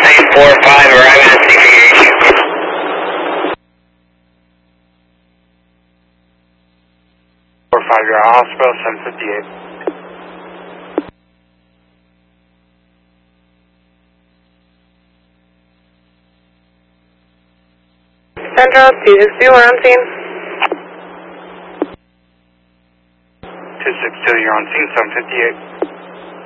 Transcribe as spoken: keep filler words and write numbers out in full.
nine four five, arrive at C V H. four five, you're at hospital, seven fifty-eight. Central, two six two, we're on scene. two six two, you're on scene, seven fifty-eight.